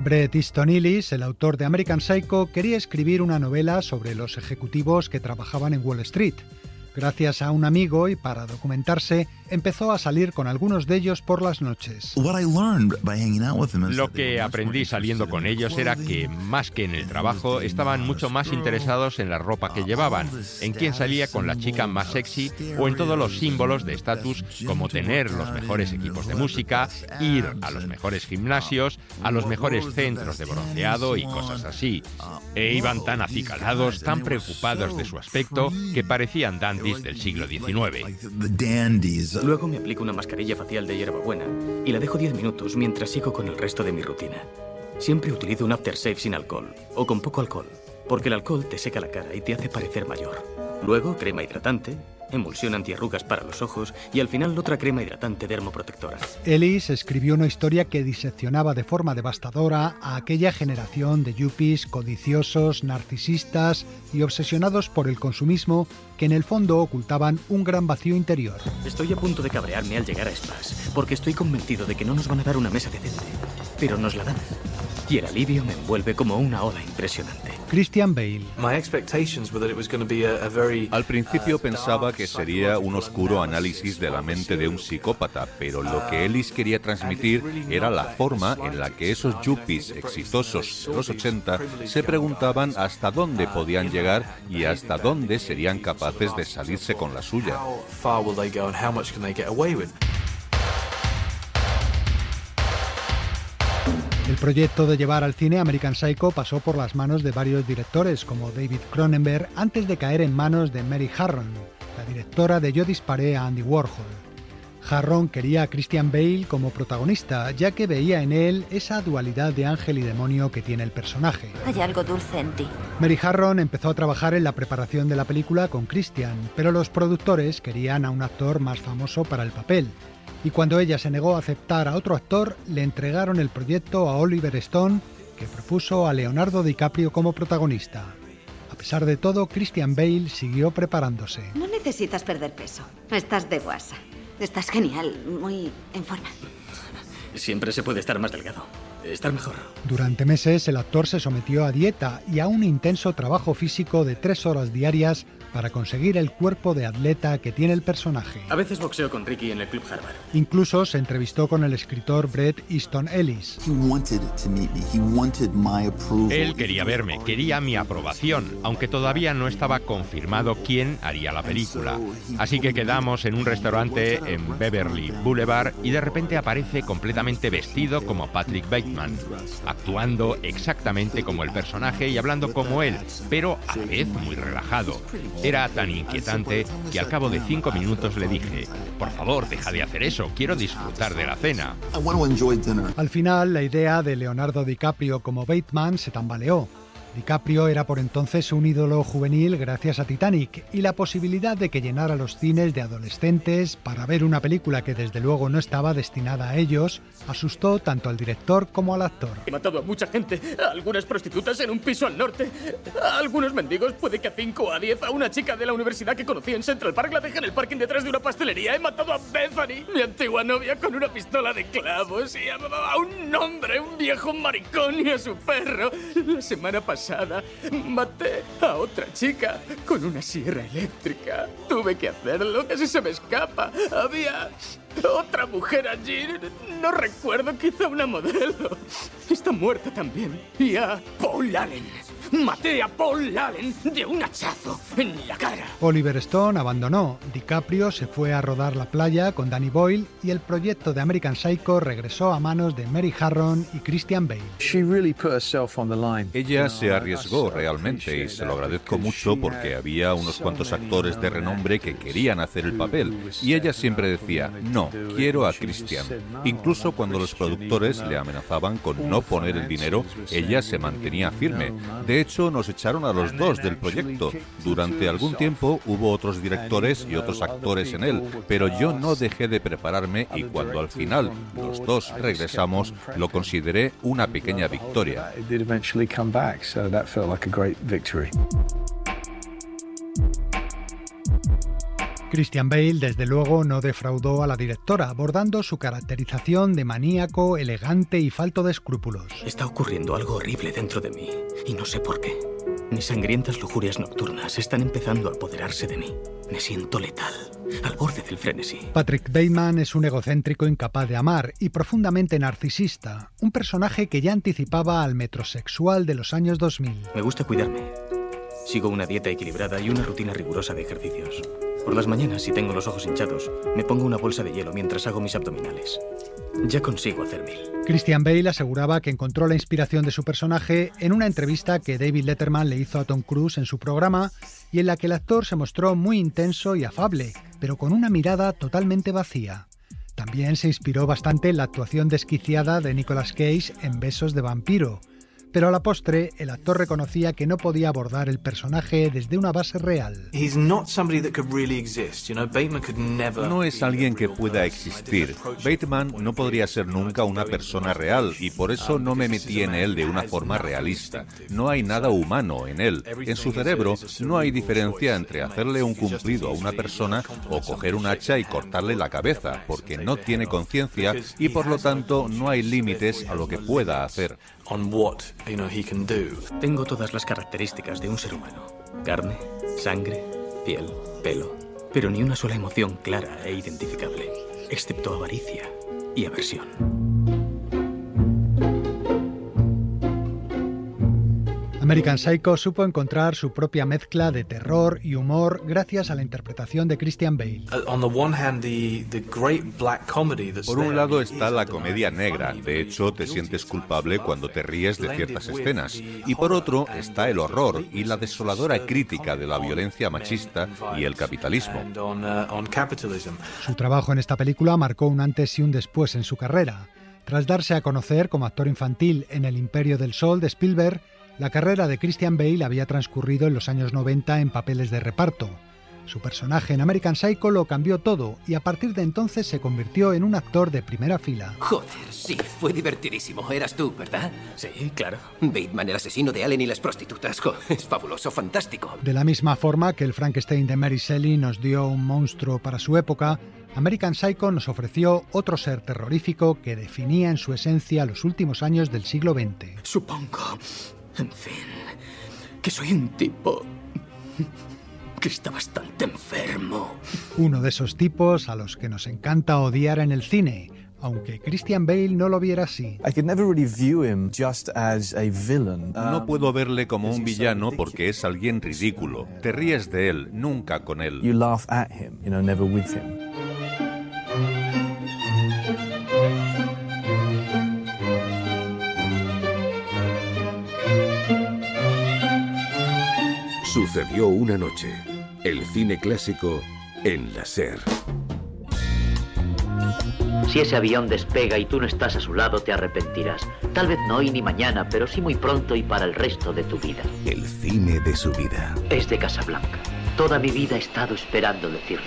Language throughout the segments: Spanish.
Bret Easton Ellis, el autor de American Psycho, quería escribir una novela sobre los ejecutivos que trabajaban en Wall Street. Gracias a un amigo y para documentarse, empezó a salir con algunos de ellos por las noches. Lo que aprendí saliendo con ellos era que, más que en el trabajo, estaban mucho más interesados en la ropa que llevaban, en quién salía con la chica más sexy o en todos los símbolos de estatus como tener los mejores equipos de música, ir a los mejores gimnasios, a los mejores centros de bronceado y cosas así. E iban tan acicalados, tan preocupados de su aspecto, que parecían dandis del siglo XIX. Luego me aplico una mascarilla facial de hierbabuena y la dejo 10 minutos mientras sigo con el resto de mi rutina. Siempre utilizo un aftershave sin alcohol o con poco alcohol, porque el alcohol te seca la cara y te hace parecer mayor. Luego, crema hidratante, emulsión antiarrugas para los ojos y al final otra crema hidratante dermoprotectora. Ellis escribió una historia que diseccionaba de forma devastadora a aquella generación de yuppies codiciosos, narcisistas y obsesionados por el consumismo que en el fondo ocultaban un gran vacío interior. Estoy a punto de cabrearme al llegar a Spas, porque estoy convencido de que no nos van a dar una mesa decente, pero nos la dan. Y el alivio me envuelve como una ola impresionante. Christian Bale. Al principio pensaba que sería un oscuro análisis de la mente de un psicópata, pero lo que Ellis quería transmitir era la forma en la que esos yuppies exitosos de los 80 se preguntaban hasta dónde podían llegar y hasta dónde serían capaces de salirse con la suya. El proyecto de llevar al cine American Psycho pasó por las manos de varios directores como David Cronenberg antes de caer en manos de Mary Harron, la directora de Yo disparé a Andy Warhol. Harron quería a Christian Bale como protagonista, ya que veía en él esa dualidad de ángel y demonio que tiene el personaje. Hay algo dulce en ti. Mary Harron empezó a trabajar en la preparación de la película con Christian, pero los productores querían a un actor más famoso para el papel. Y cuando ella se negó a aceptar a otro actor, le entregaron el proyecto a Oliver Stone, que propuso a Leonardo DiCaprio como protagonista. A pesar de todo, Christian Bale siguió preparándose. No necesitas perder peso. Estás de guasa. Estás genial, muy en forma. Siempre se puede estar más delgado, estar mejor. Durante meses, el actor se sometió a dieta y a un intenso trabajo físico de 3 horas diarias para conseguir el cuerpo de atleta que tiene el personaje. A veces boxeo con Ricky en el Club Harvard. Incluso se entrevistó con el escritor Bret Easton Ellis. Él quería verme, quería mi aprobación, aunque todavía no estaba confirmado quién haría la película. Así que quedamos en un restaurante en Beverly Boulevard y de repente aparece completamente vestido como Patrick Bateman, actuando exactamente como el personaje y hablando como él, pero a la vez muy relajado. Era tan inquietante que al cabo de 5 minutos le dije: por favor, deja de hacer eso, quiero disfrutar de la cena. Al final, la idea de Leonardo DiCaprio como Bateman se tambaleó. DiCaprio era por entonces un ídolo juvenil gracias a Titanic y la posibilidad de que llenara los cines de adolescentes para ver una película que desde luego no estaba destinada a ellos asustó tanto al director como al actor. He matado a mucha gente, a algunas prostitutas en un piso al norte, a algunos mendigos, puede que a 5 o a 10, a una chica de la universidad que conocí en Central Park, la dejé en el parking detrás de una pastelería, he matado a Bethany, mi antigua novia, con una pistola de clavos y a un hombre, un viejo maricón y a su perro. La semana pasada maté a otra chica con una sierra eléctrica. Tuve que hacerlo, casi se me escapa. Había otra mujer allí, no recuerdo, quizá una modelo. Está muerta también. Y a Paul Allen. Maté a Paul Allen de un hachazo en la cara. Oliver Stone abandonó, DiCaprio se fue a rodar La playa con Danny Boyle y el proyecto de American Psycho regresó a manos de Mary Harron y Christian Bale. Ella se arriesgó realmente y se lo agradezco mucho porque había unos cuantos actores de renombre que querían hacer el papel y ella siempre decía: no, quiero a Christian. Incluso cuando los productores le amenazaban con no poner el dinero, ella se mantenía firme. De hecho, nos echaron a los dos del proyecto. Durante algún tiempo hubo otros directores y otros actores en él, pero yo no dejé de prepararme y cuando al final los dos regresamos, lo consideré una pequeña victoria. Christian Bale, desde luego, no defraudó a la directora, abordando su caracterización de maníaco, elegante y falto de escrúpulos. Está ocurriendo algo horrible dentro de mí, y no sé por qué. Mis sangrientas lujurias nocturnas están empezando a apoderarse de mí. Me siento letal, al borde del frenesí. Patrick Bateman es un egocéntrico incapaz de amar y profundamente narcisista, un personaje que ya anticipaba al metrosexual de los años 2000. Me gusta cuidarme. Sigo una dieta equilibrada y una rutina rigurosa de ejercicios. Por las mañanas, si tengo los ojos hinchados, me pongo una bolsa de hielo mientras hago mis abdominales. Ya consigo hacer 1000. Christian Bale aseguraba que encontró la inspiración de su personaje en una entrevista que David Letterman le hizo a Tom Cruise en su programa y en la que el actor se mostró muy intenso y afable, pero con una mirada totalmente vacía. También se inspiró bastante en la actuación desquiciada de Nicolas Cage en Besos de vampiro. Pero a la postre, el actor reconocía que no podía abordar el personaje desde una base real. No es alguien que pueda existir. Bateman no podría ser nunca una persona real y por eso no me metí en él de una forma realista. No hay nada humano en él. En su cerebro no hay diferencia entre hacerle un cumplido a una persona o coger un hacha y cortarle la cabeza, porque no tiene conciencia y por lo tanto no hay límites a lo que pueda hacer. Tengo todas las características de un ser humano. Carne, sangre, piel, pelo. Pero ni una sola emoción clara e identificable, excepto avaricia y aversión. American Psycho supo encontrar su propia mezcla de terror y humor gracias a la interpretación de Christian Bale. Por un lado está la comedia negra, de hecho te sientes culpable cuando te ríes de ciertas escenas, y por otro está el horror y la desoladora crítica de la violencia machista y el capitalismo. Su trabajo en esta película marcó un antes y un después en su carrera. Tras darse a conocer como actor infantil en El Imperio del Sol de Spielberg, la carrera de Christian Bale había transcurrido en los años 90 en papeles de reparto. Su personaje en American Psycho lo cambió todo y a partir de entonces se convirtió en un actor de primera fila. Joder, sí, fue divertidísimo. Eras tú, ¿verdad? Sí, claro. Bateman, el asesino de Allen y las prostitutas. Es fabuloso, fantástico. De la misma forma que el Frankenstein de Mary Shelley nos dio un monstruo para su época, American Psycho nos ofreció otro ser terrorífico que definía en su esencia los últimos años del siglo XX. Supongo, en fin, que soy un tipo que está bastante enfermo. Uno de esos tipos a los que nos encanta odiar en el cine, aunque Christian Bale no lo viera así. No puedo verle como un villano porque es alguien ridículo. Te ríes de él, nunca con él. Sucedió una noche. El cine clásico en la SER. Si ese avión despega y tú no estás a su lado, te arrepentirás. Tal vez no hoy ni mañana, pero sí muy pronto y para el resto de tu vida. El cine de su vida. Es de Casablanca. Toda mi vida he estado esperando decirlo.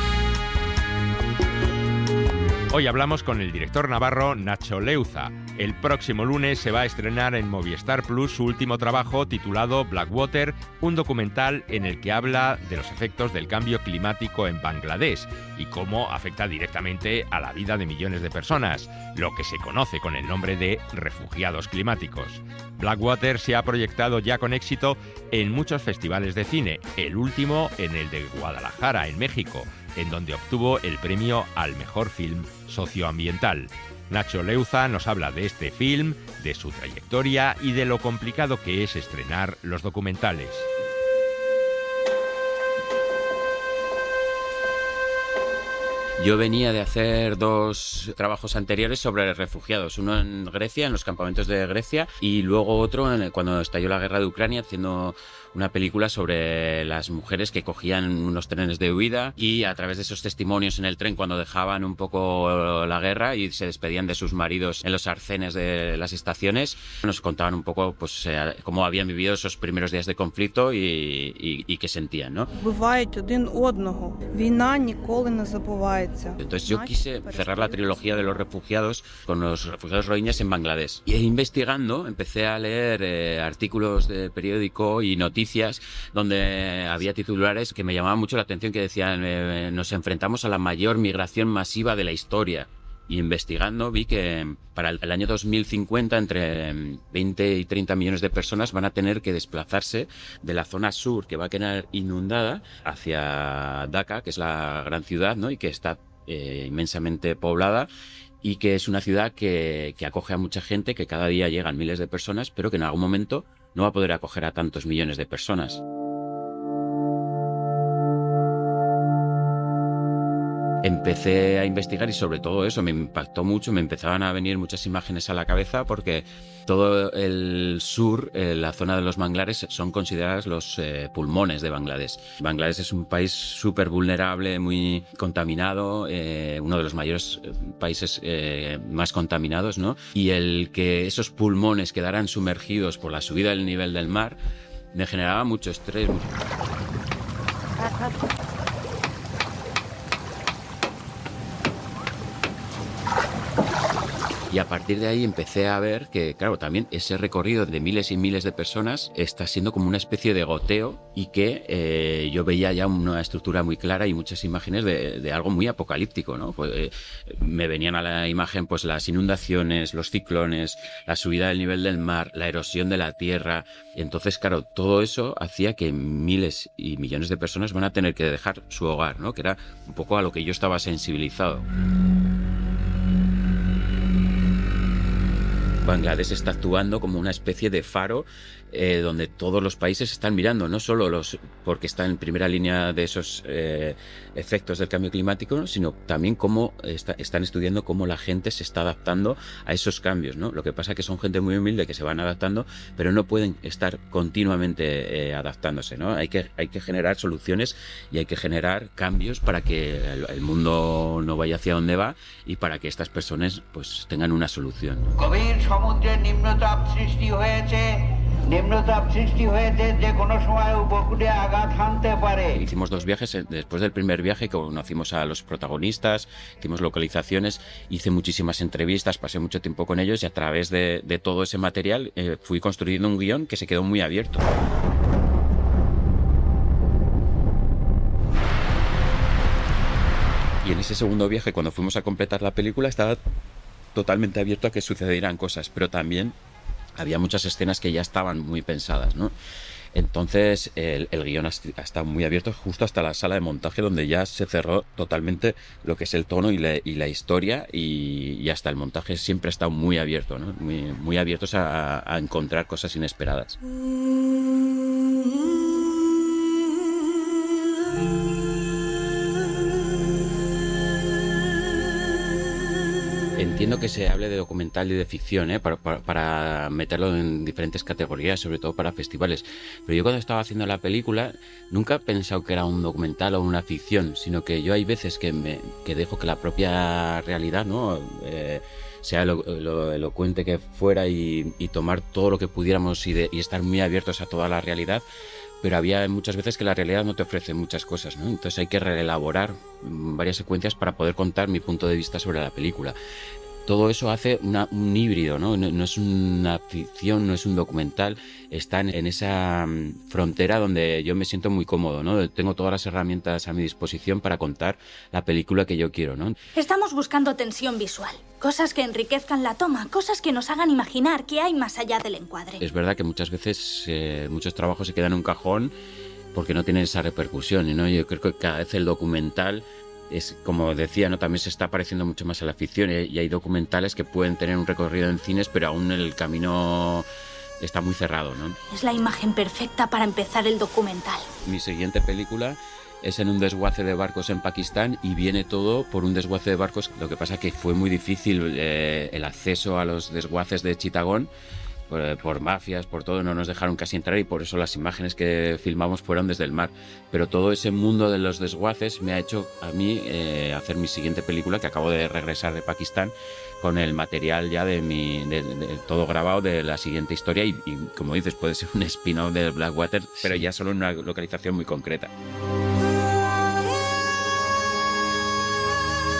Hoy hablamos con el director navarro Nacho Leuza. El próximo lunes se va a estrenar en Movistar Plus su último trabajo titulado Blackwater, un documental en el que habla de los efectos del cambio climático en Bangladesh y cómo afecta directamente a la vida de millones de personas, lo que se conoce con el nombre de refugiados climáticos. Blackwater se ha proyectado ya con éxito en muchos festivales de cine, el último en el de Guadalajara, en México, en donde obtuvo el premio al mejor film socioambiental. Nacho Leuza nos habla de este film, de su trayectoria y de lo complicado que es estrenar los documentales. Yo venía de hacer 2 trabajos anteriores sobre refugiados, uno en Grecia, en los campamentos de Grecia, y luego otro cuando estalló la guerra de Ucrania, haciendo una película sobre las mujeres que cogían unos trenes de huida y a través de esos testimonios en el tren cuando dejaban un poco la guerra y se despedían de sus maridos en los arcenes de las estaciones, nos contaban un poco pues cómo habían vivido esos primeros días de conflicto y qué sentían, ¿no? Entonces yo quise cerrar la trilogía de los refugiados con los refugiados rohinyas en Bangladesh. Y investigando empecé a leer artículos de periódico y noticias donde había titulares que me llamaban mucho la atención, que decían nos enfrentamos a la mayor migración masiva de la historia. Y investigando vi que para el año 2050 entre 20 y 30 millones de personas van a tener que desplazarse de la zona sur, que va a quedar inundada, hacia Dhaka, que es la gran ciudad, ¿no? Y que está inmensamente poblada, y que es una ciudad que acoge a mucha gente, que cada día llegan miles de personas, pero que en algún momento no va a poder acoger a tantos millones de personas. Empecé a investigar y sobre todo eso me impactó mucho, me empezaban a venir muchas imágenes a la cabeza porque todo el sur, la zona de los manglares, son consideradas los pulmones de Bangladesh. Bangladesh es un país súper vulnerable, muy contaminado, uno de los mayores países más contaminados, ¿no? Y el que esos pulmones quedaran sumergidos por la subida del nivel del mar me generaba mucho estrés. Y a partir de ahí empecé a ver que, claro, también ese recorrido de miles y miles de personas está siendo como una especie de goteo, y que yo veía ya una estructura muy clara y muchas imágenes de algo muy apocalíptico, ¿no? Pues, me venían a la imagen pues las inundaciones, los ciclones, la subida del nivel del mar, la erosión de la tierra. Y entonces, claro, todo eso hacía que miles y millones de personas van a tener que dejar su hogar, ¿no? Que era un poco a lo que yo estaba sensibilizado. Bangladesh está actuando como una especie de faro donde todos los países están mirando, no solo porque está en primera línea de esos efectos del cambio climático, sino también cómo están estudiando cómo la gente se está adaptando a esos cambios, ¿no? Lo que pasa es que son gente muy humilde que se van adaptando, pero no pueden estar continuamente adaptándose, ¿no? Hay que generar soluciones y hay que generar cambios para que el mundo no vaya hacia donde va y para que estas personas pues tengan una solución. সমুদ্রের নিম্নচাপ সৃষ্টি হয়েছে নিম্নচাপ সৃষ্টি হয়েছে যে কোনো সময় উপকূলে আঘাত হানতে পারে. Hicimos 2 viajes. Después del primer viaje conocimos a los protagonistas, hicimos localizaciones, hice muchísimas entrevistas, pasé mucho tiempo con ellos y a través de todo ese material fui construyendo un guión que se quedó muy abierto. Y en ese segundo viaje, cuando fuimos a completar la película, estaba totalmente abierto a que sucedieran cosas, pero también había muchas escenas que ya estaban muy pensadas, ¿no? Entonces el guión ha estado muy abierto justo hasta la sala de montaje, donde ya se cerró totalmente lo que es el tono y la historia, y hasta el montaje siempre ha estado muy abierto, ¿no? Muy abiertos a encontrar cosas inesperadas. Entiendo que se hable de documental y de ficción, para meterlo en diferentes categorías, sobre todo para festivales. Pero yo cuando estaba haciendo la película nunca he pensado que era un documental o una ficción, sino que yo hay veces que dejo que la propia realidad, ¿no? Sea lo elocuente que fuera y tomar todo lo que pudiéramos y estar muy abiertos a toda la realidad. Pero había muchas veces que la realidad no te ofrece muchas cosas, ¿no? Entonces hay que reelaborar varias secuencias para poder contar mi punto de vista sobre la película. Todo eso hace un híbrido, ¿no? No es una ficción, no es un documental, está en esa frontera donde yo me siento muy cómodo, ¿no? Tengo todas las herramientas a mi disposición para contar la película que yo quiero, ¿no? Estamos buscando tensión visual, cosas que enriquezcan la toma, cosas que nos hagan imaginar qué hay más allá del encuadre. Es verdad que muchas veces muchos trabajos se quedan en un cajón porque no tienen esa repercusión, ¿no? Yo creo que cada vez el documental es, como decía, ¿no? También se está pareciendo mucho más a la ficción, y hay documentales que pueden tener un recorrido en cines, pero aún el camino está muy cerrado, ¿no? Es la imagen perfecta para empezar el documental. Mi siguiente película es en un desguace de barcos en Pakistán, y viene todo por un desguace de barcos. Lo que pasa que fue muy difícil el acceso a los desguaces de Chittagong, por mafias, por todo, no nos dejaron casi entrar, y por eso las imágenes que filmamos fueron desde el mar. Pero todo ese mundo de los desguaces me ha hecho a mí hacer mi siguiente película, que acabo de regresar de Pakistán con el material ya de todo grabado de la siguiente historia, y como dices, puede ser un spin-off de Blackwater, pero ya solo en una localización muy concreta.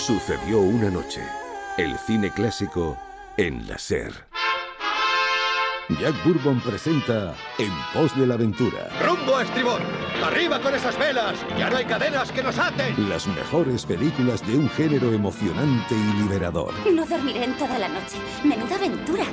Sucedió una noche. El cine clásico en la SER. Jack Bourbon presenta En pos de la aventura. ¡Rumbo a estribor! ¡Arriba con esas velas! ¡Ya no hay cadenas que nos aten! Las mejores películas de un género emocionante y liberador. No dormiré en toda la noche. ¡Menuda aventura!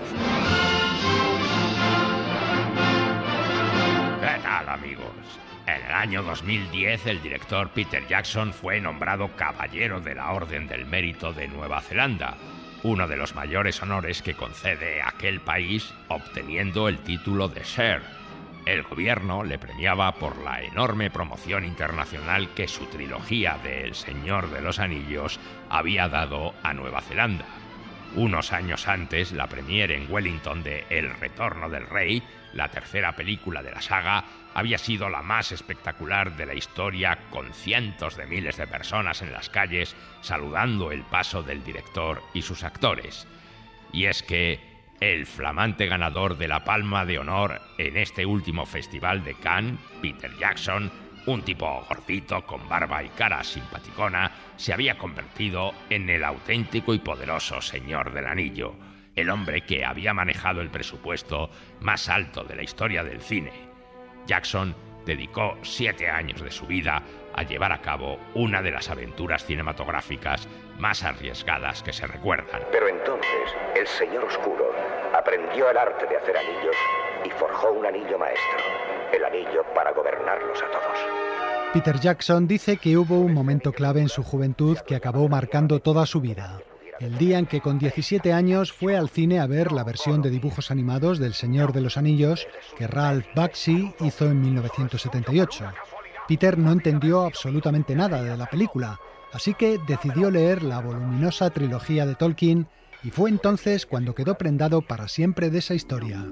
¿Qué tal, amigos? En el año 2010, el director Peter Jackson fue nombrado Caballero de la Orden del Mérito de Nueva Zelanda, uno de los mayores honores que concede aquel país, obteniendo el título de Sir. El gobierno le premiaba por la enorme promoción internacional que su trilogía de El Señor de los Anillos había dado a Nueva Zelanda. Unos años antes, la premiere en Wellington de El Retorno del Rey, la tercera película de la saga, había sido la más espectacular de la historia, con cientos de miles de personas en las calles saludando el paso del director y sus actores. Y es que el flamante ganador de la Palma de Honor en este último festival de Cannes, Peter Jackson, un tipo gordito con barba y cara simpaticona, se había convertido en el auténtico y poderoso Señor del Anillo, el hombre que había manejado el presupuesto más alto de la historia del cine. Jackson dedicó 7 años de su vida a llevar a cabo una de las aventuras cinematográficas más arriesgadas que se recuerdan. Pero entonces, el Señor Oscuro aprendió el arte de hacer anillos y forjó un anillo maestro, el anillo para gobernarlos a todos. Peter Jackson dice que hubo un momento clave en su juventud que acabó marcando toda su vida. El día en que con 17 años fue al cine a ver la versión de dibujos animados del Señor de los Anillos que Ralph Bakshi hizo en 1978. Peter no entendió absolutamente nada de la película, así que decidió leer la voluminosa trilogía de Tolkien y fue entonces cuando quedó prendado para siempre de esa historia.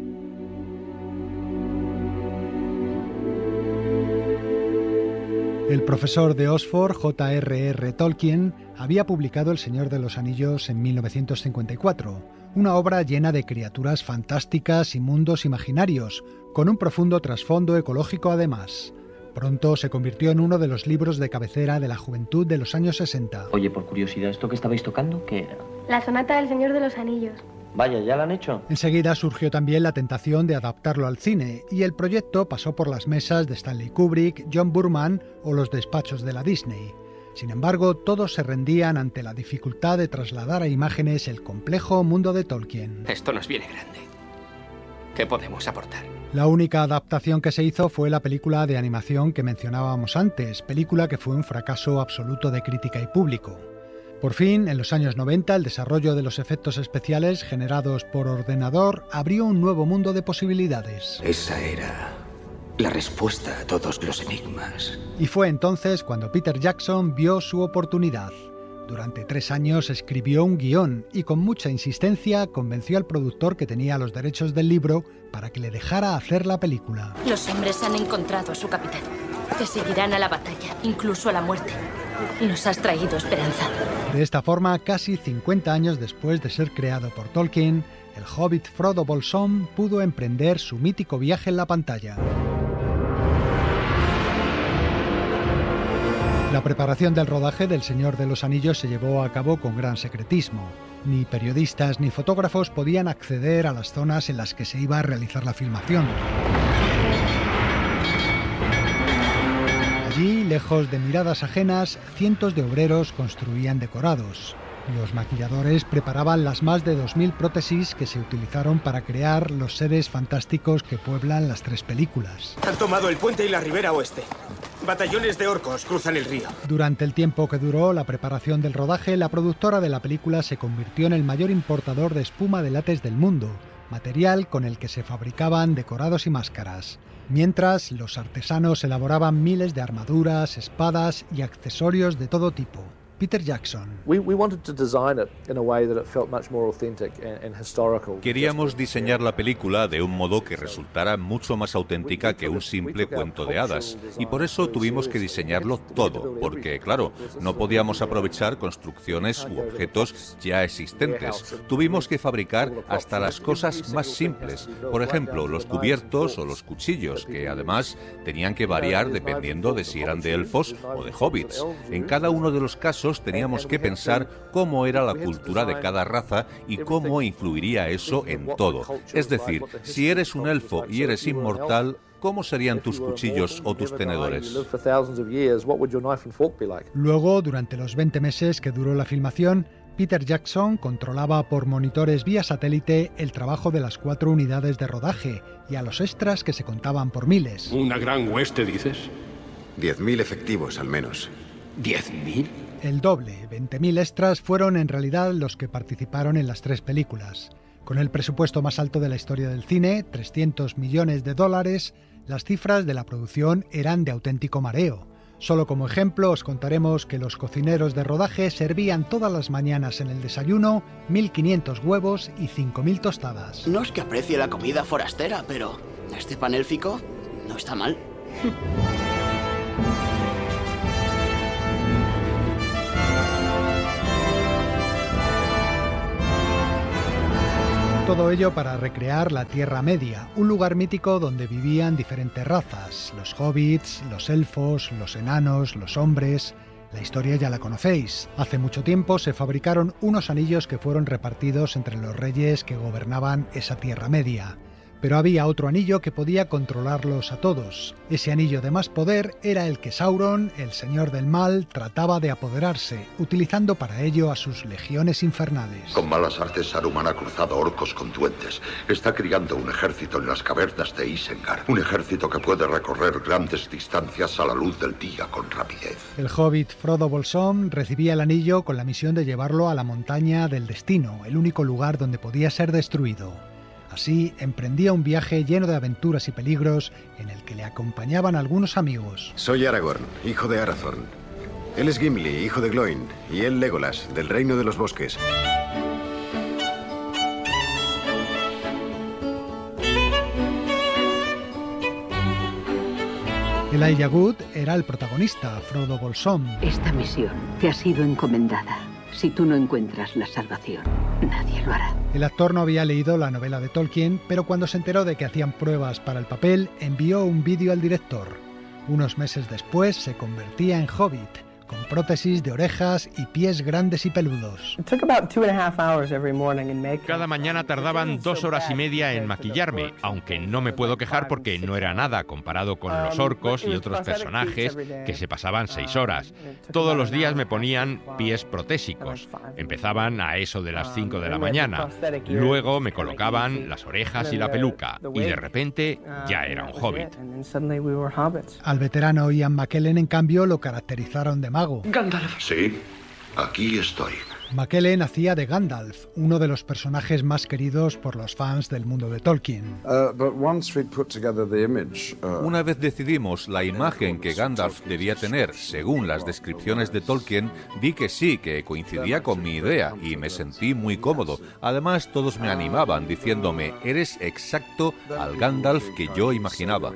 El profesor de Oxford, J.R.R. Tolkien, había publicado El Señor de los Anillos en 1954, una obra llena de criaturas fantásticas y mundos imaginarios, con un profundo trasfondo ecológico además. Pronto se convirtió en uno de los libros de cabecera de la juventud de los años 60. Oye, por curiosidad, ¿esto que estabais tocando qué era? La sonata del Señor de los Anillos. Vaya, ¿ya la han hecho? Enseguida surgió también la tentación de adaptarlo al cine, y el proyecto pasó por las mesas de Stanley Kubrick, John Boorman o los despachos de la Disney. Sin embargo, todos se rendían ante la dificultad de trasladar a imágenes el complejo mundo de Tolkien. Esto nos viene grande. ¿Qué podemos aportar? La única adaptación que se hizo fue la película de animación que mencionábamos antes, película que fue un fracaso absoluto de crítica y público. Por fin, en los años 90, el desarrollo de los efectos especiales generados por ordenador abrió un nuevo mundo de posibilidades. Esa era la respuesta a todos los enigmas. Y fue entonces cuando Peter Jackson vio su oportunidad. Durante 3 años escribió un guión y con mucha insistencia convenció al productor que tenía los derechos del libro para que le dejara hacer la película. Los hombres han encontrado a su capitán. Te seguirán a la batalla, incluso a la muerte. Nos has traído esperanza. De esta forma, casi 50 años después de ser creado por Tolkien, el hobbit Frodo Bolsón pudo emprender su mítico viaje en la pantalla. La preparación del rodaje del Señor de los Anillos se llevó a cabo con gran secretismo. Ni periodistas ni fotógrafos podían acceder a las zonas en las que se iba a realizar la filmación. Allí, lejos de miradas ajenas, cientos de obreros construían decorados. Los maquilladores preparaban las más de 2000 prótesis que se utilizaron para crear los seres fantásticos que pueblan las 3 películas. Han tomado el puente y la ribera oeste. Batallones de orcos cruzan el río. Durante el tiempo que duró la preparación del rodaje, la productora de la película se convirtió en el mayor importador de espuma de látex del mundo, material con el que se fabricaban decorados y máscaras. Mientras, los artesanos elaboraban miles de armaduras, espadas y accesorios de todo tipo. Peter Jackson. Queríamos diseñar la película de un modo que resultara mucho más auténtica que un simple cuento de hadas. Y por eso tuvimos que diseñarlo todo, porque, claro, no podíamos aprovechar construcciones u objetos ya existentes. Tuvimos que fabricar hasta las cosas más simples. Por ejemplo, los cubiertos o los cuchillos, que además tenían que variar dependiendo de si eran de elfos o de hobbits. En cada uno de los casos todos teníamos que pensar cómo era la cultura de cada raza y cómo influiría eso en todo. Es decir, si eres un elfo y eres inmortal, ¿cómo serían tus cuchillos o tus tenedores? Luego, durante los 20 meses que duró la filmación, Peter Jackson controlaba por monitores vía satélite el trabajo de las 4 unidades de rodaje y a los extras que se contaban por miles. ¿Una gran hueste, dices? 10.000 efectivos, al menos. ¿10.000? El doble, 20.000 extras, fueron en realidad los que participaron en las 3 películas. Con el presupuesto más alto de la historia del cine, $300 millones, las cifras de la producción eran de auténtico mareo. Solo como ejemplo os contaremos que los cocineros de rodaje servían todas las mañanas en el desayuno 1.500 huevos y 5.000 tostadas. No es que aprecie la comida forastera, pero este pan élfico no está mal. Todo ello para recrear la Tierra Media, un lugar mítico donde vivían diferentes razas, los hobbits, los elfos, los enanos, los hombres. La historia ya la conocéis. Hace mucho tiempo se fabricaron unos anillos que fueron repartidos entre los reyes que gobernaban esa Tierra Media. Pero había otro anillo que podía controlarlos a todos. Ese anillo de más poder era el que Sauron, el señor del mal, trataba de apoderarse, utilizando para ello a sus legiones infernales. Con malas artes, Saruman ha cruzado orcos con duendes. Está criando un ejército en las cavernas de Isengard. Un ejército que puede recorrer grandes distancias a la luz del día con rapidez. El hobbit Frodo Bolsón recibía el anillo con la misión de llevarlo a la montaña del destino, el único lugar donde podía ser destruido. Así, emprendía un viaje lleno de aventuras y peligros en el que le acompañaban algunos amigos. Soy Aragorn, hijo de Arathorn. Él es Gimli, hijo de Gloin, y él Legolas, del Reino de los Bosques. Elijah Wood era el protagonista, Frodo Bolsón. Esta misión te ha sido encomendada. Si tú no encuentras la salvación, nadie lo hará. El actor no había leído la novela de Tolkien, pero cuando se enteró de que hacían pruebas para el papel, envió un vídeo al director. Unos meses después se convertía en hobbit, con prótesis de orejas y pies grandes y peludos. Cada mañana tardaban 2 horas y media en maquillarme, aunque no me puedo quejar porque no era nada comparado con los orcos y otros personajes que se pasaban 6 horas. Todos los días me ponían pies protésicos. Empezaban a eso de las 5 de la mañana. Luego me colocaban las orejas y la peluca y de repente ya era un hobbit. Al veterano Ian McKellen, en cambio, lo caracterizaron de mago. Gandalf. Sí, aquí estoy. McKellen hacía de Gandalf, uno de los personajes más queridos por los fans del mundo de Tolkien. Una vez decidimos la imagen que Gandalf debía tener, según las descripciones de Tolkien, vi que sí, que coincidía con mi idea y me sentí muy cómodo. Además, todos me animaban diciéndome, eres exacto al Gandalf que yo imaginaba.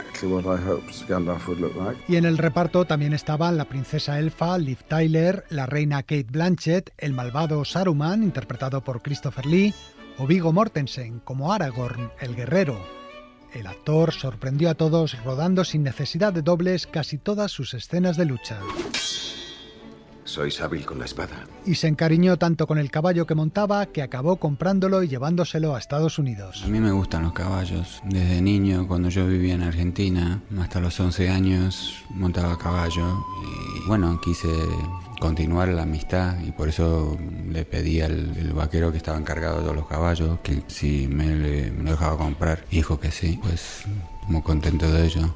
Y en el reparto también estaban la princesa elfa Liv Tyler, la reina Cate Blanchett, el malvado Saruman, interpretado por Christopher Lee, o Viggo Mortensen, como Aragorn, el guerrero. El actor sorprendió a todos rodando sin necesidad de dobles casi todas sus escenas de lucha. Sois hábil con la espada. Y se encariñó tanto con el caballo que montaba que acabó comprándolo y llevándoselo a Estados Unidos. A mí me gustan los caballos. Desde niño, cuando yo vivía en Argentina, hasta los 11 años montaba caballo. Y bueno, quise continuar la amistad y por eso le pedí al vaquero que estaba encargado de todos los caballos que si me lo dejaba comprar. Y dijo que sí, pues muy contento de ello.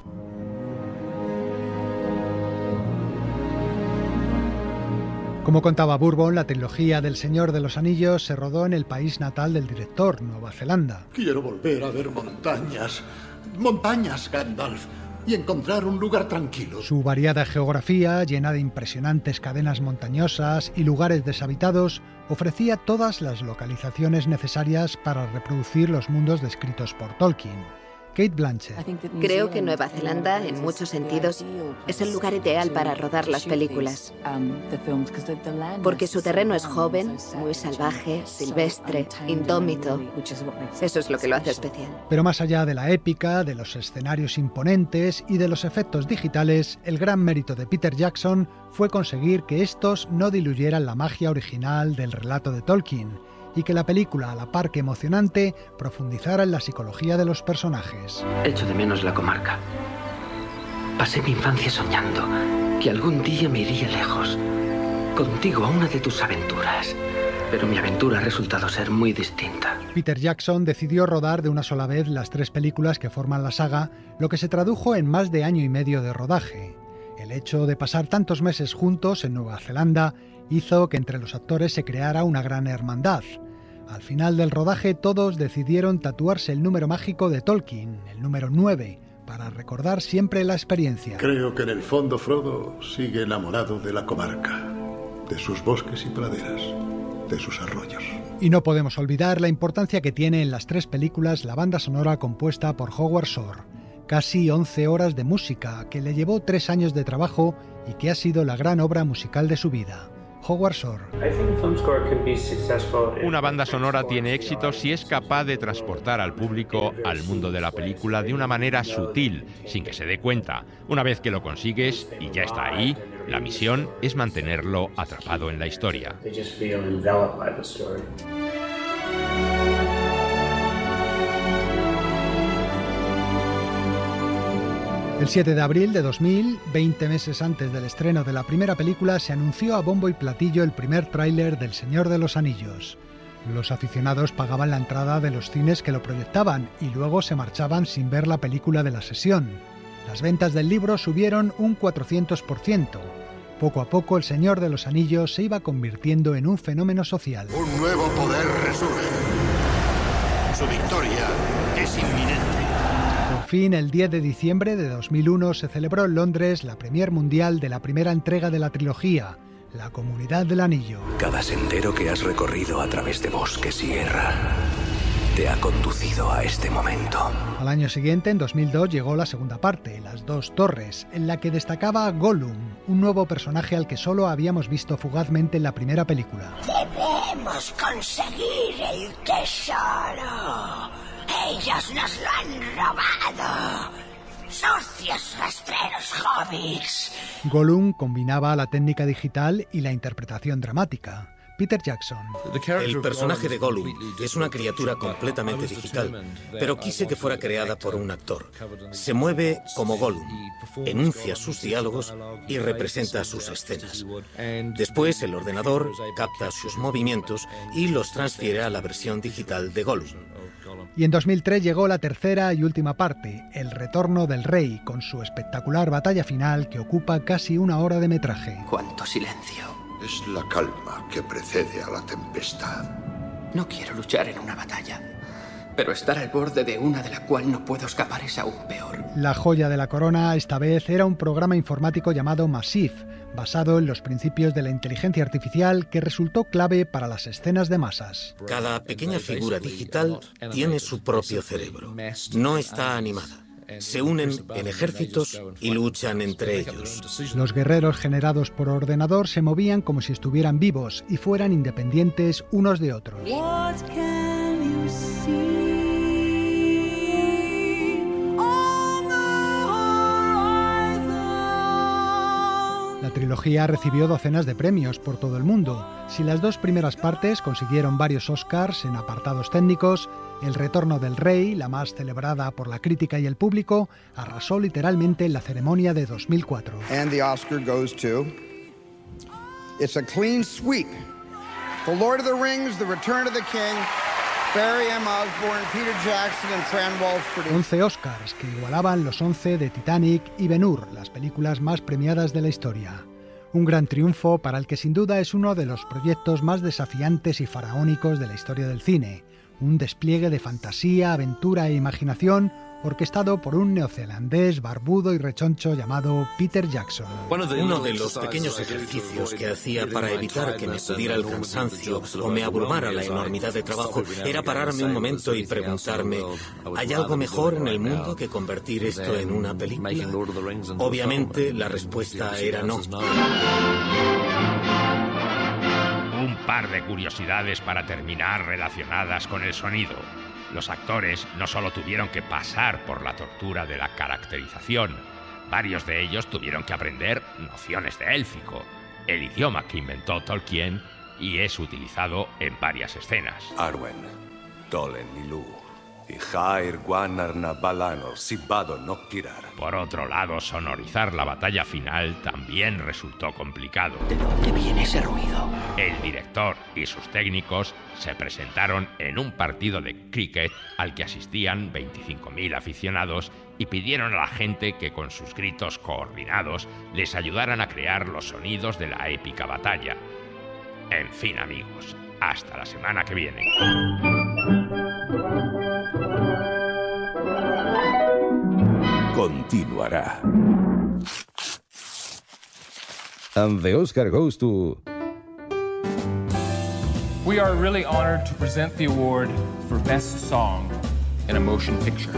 Como contaba Bourbon, la trilogía del Señor de los Anillos se rodó en el país natal del director, Nueva Zelanda. Quiero volver a ver montañas, Gandalf, y encontrar un lugar tranquilo. Su variada geografía, llena de impresionantes cadenas montañosas y lugares deshabitados, ofrecía todas las localizaciones necesarias para reproducir los mundos descritos por Tolkien. Cate Blanchett. Creo que Nueva Zelanda, en muchos sentidos, es el lugar ideal para rodar las películas. Porque su terreno es joven, muy salvaje, silvestre, indómito. Eso es lo que lo hace especial. Pero más allá de la épica, de los escenarios imponentes y de los efectos digitales, el gran mérito de Peter Jackson fue conseguir que estos no diluyeran la magia original del relato de Tolkien, y que la película, a la par que emocionante, profundizara en la psicología de los personajes. Echo de menos la comarca. Pasé mi infancia soñando que algún día me iría lejos, contigo a una de tus aventuras. Pero mi aventura ha resultado ser muy distinta. Peter Jackson decidió rodar de una sola vez las 3 películas que forman la saga, lo que se tradujo en más de año y medio de rodaje. El hecho de pasar tantos meses juntos en Nueva Zelanda hizo que entre los actores se creara una gran hermandad. Al final del rodaje todos decidieron tatuarse el número mágico de Tolkien, el número 9, para recordar siempre la experiencia. Creo que en el fondo Frodo sigue enamorado de la comarca, de sus bosques y praderas, de sus arroyos. Y no podemos olvidar la importancia que tiene en las 3 películas la banda sonora compuesta por Howard Shore. Casi 11 horas de música, que le llevó 3 años de trabajo y que ha sido la gran obra musical de su vida. Howard Shore. Una banda sonora tiene éxito si es capaz de transportar al público al mundo de la película de una manera sutil, sin que se dé cuenta. Una vez que lo consigues y ya está ahí, la misión es mantenerlo atrapado en la historia. El 7 de abril de 2000, 20 meses antes del estreno de la primera película, se anunció a bombo y platillo el primer tráiler del Señor de los Anillos. Los aficionados pagaban la entrada de los cines que lo proyectaban y luego se marchaban sin ver la película de la sesión. Las ventas del libro subieron un 400%. Poco a poco, el Señor de los Anillos se iba convirtiendo en un fenómeno social. Un nuevo poder resurge. Su victoria es inminente. Por fin, el 10 de diciembre de 2001 se celebró en Londres la premier mundial de la primera entrega de la trilogía, La Comunidad del Anillo. Cada sendero que has recorrido a través de bosques y guerra te ha conducido a este momento. Al año siguiente, en 2002, llegó la segunda parte, Las Dos Torres, en la que destacaba Gollum, un nuevo personaje al que solo habíamos visto fugazmente en la primera película. Debemos conseguir el tesoro. Ellos nos lo han robado. Sucios rastreros hobbits. Gollum combinaba la técnica digital y la interpretación dramática. Peter Jackson. El personaje de Gollum es una criatura completamente digital, pero quise que fuera creada por un actor. Se mueve como Gollum, enuncia sus diálogos y representa sus escenas. Después el ordenador capta sus movimientos y los transfiere a la versión digital de Gollum. Y en 2003 llegó la tercera y última parte, El Retorno del Rey, con su espectacular batalla final que ocupa casi 1 hora de metraje. ¡Cuánto silencio! Es la calma que precede a la tempestad. No quiero luchar en una batalla, pero estar al borde de una de la cual no puedo escapar es aún peor. La joya de la corona esta vez era un programa informático llamado Massif, basado en los principios de la inteligencia artificial que resultó clave para las escenas de masas. Cada pequeña figura digital tiene su propio cerebro. No está animada. Se unen en ejércitos y luchan entre ellos. Los guerreros generados por ordenador se movían como si estuvieran vivos y fueran independientes unos de otros. La trilogía recibió docenas de premios por todo el mundo. Si las 2 primeras partes consiguieron varios Oscars en apartados técnicos, El Retorno del Rey, la más celebrada por la crítica y el público, arrasó literalmente en la ceremonia de 2004. And the Oscar goes to... It's a clean sweep. The Lord of the Rings, The Return of the King, Barry M. Osborne, Peter Jackson and Fran Walsh produced. 11 Oscars, que igualaban los 11 de Titanic y Ben-Hur, las películas más premiadas de la historia. Un gran triunfo para el que sin duda es uno de los proyectos más desafiantes y faraónicos de la historia del cine. Un despliegue de fantasía, aventura e imaginación orquestado por un neozelandés barbudo y rechoncho llamado Peter Jackson. Uno de los pequeños ejercicios que hacía para evitar que me pudiera el cansancio o me abrumara la enormidad de trabajo era pararme un momento y preguntarme, ¿hay algo mejor en el mundo que convertir esto en una película? Obviamente la respuesta era no. Un par de curiosidades para terminar relacionadas con el sonido. Los actores no solo tuvieron que pasar por la tortura de la caracterización, varios de ellos tuvieron que aprender nociones de élfico, el idioma que inventó Tolkien y es utilizado en varias escenas. Arwen, Tolen Ilu, Ijair Guanarna Balanor, Sibado no Kirar. Por otro lado, sonorizar la batalla final también resultó complicado. ¿De dónde viene ese ruido? El director y sus técnicos se presentaron en un partido de cricket al que asistían 25.000 aficionados y pidieron a la gente que con sus gritos coordinados les ayudaran a crear los sonidos de la épica batalla. En fin, amigos, hasta la semana que viene. Continuará. And the Oscar goes to... We are really honored to present the award for Best Song in a Motion Picture.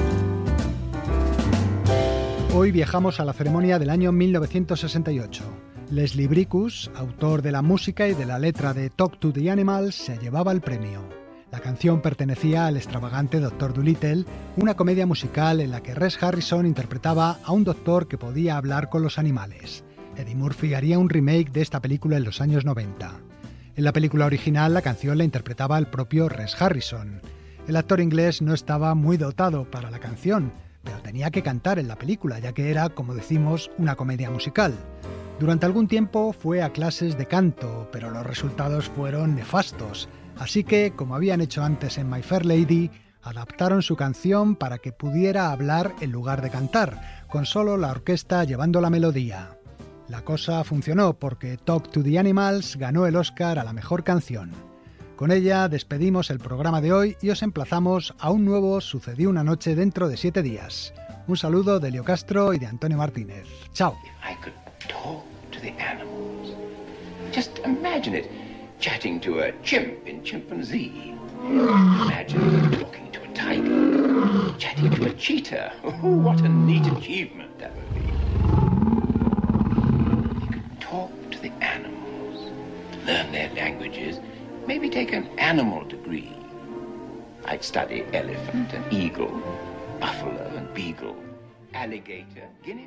Hoy viajamos a la ceremonia del año 1968. Leslie Bricusse, autor de la música y de la letra de Talk to the Animals, se llevaba el premio. La canción pertenecía al extravagante Dr. Dolittle, una comedia musical en la que Rex Harrison interpretaba a un doctor que podía hablar con los animales. Eddie Murphy haría un remake de esta película en los años 90. En la película original, la canción la interpretaba el propio Rex Harrison. El actor inglés no estaba muy dotado para la canción, pero tenía que cantar en la película, ya que era, como decimos, una comedia musical. Durante algún tiempo fue a clases de canto, pero los resultados fueron nefastos. Así que, como habían hecho antes en My Fair Lady, adaptaron su canción para que pudiera hablar en lugar de cantar, con solo la orquesta llevando la melodía. La cosa funcionó porque Talk to the Animals ganó el Oscar a la mejor canción. Con ella despedimos el programa de hoy y os emplazamos a un nuevo Sucedió una noche dentro de 7 días. Un saludo de Leo Castro y de Antonio Martínez. ¡Chao! Chatting to a chimp in chimpanzee. Imagine talking to a tiger, chatting to a cheetah. Oh, what a neat achievement that would be. You could talk to the animals, learn their languages, maybe take an animal degree. I'd study elephant and eagle, buffalo and beagle, alligator, guinea